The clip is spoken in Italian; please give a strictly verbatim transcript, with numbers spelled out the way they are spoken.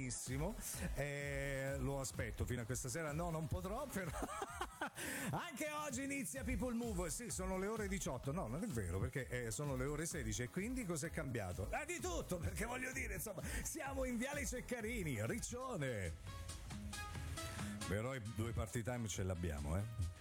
benissimo. Eh, lo aspetto fino a questa sera. No, non potrò, però. Anche oggi inizia People Move. Sì, sono le ore diciotto. No, non è vero, perché eh, sono le ore sedici. E quindi cos'è cambiato? Ah, di tutto, perché voglio dire, insomma, siamo in Viale Ceccarini, Riccione. Però i due party time ce l'abbiamo, eh.